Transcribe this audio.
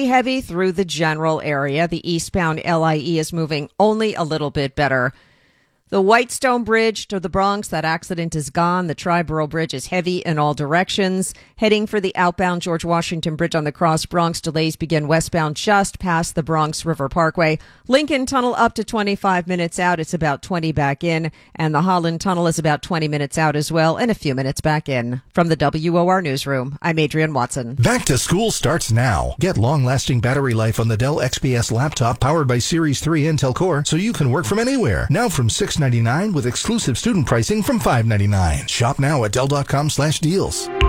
pretty heavy through the general area. The eastbound LIE is moving only a little bit better. The Whitestone Bridge to the Bronx, that accident is gone. The Triborough Bridge is heavy in all directions. Heading for the outbound George Washington Bridge on the Cross Bronx, delays begin westbound just past the Bronx River Parkway. Lincoln Tunnel up to 25 minutes out. It's about 20 back in. And the Holland Tunnel is about 20 minutes out as well and a few minutes back in. From the WOR Newsroom, I'm Adrienne Watson. Back to school starts now. Get long-lasting battery life on the Dell XPS laptop powered by Series 3 Intel Core so you can work from anywhere. Now from $699 with exclusive student pricing from $599. Shop now at Dell.com/deals.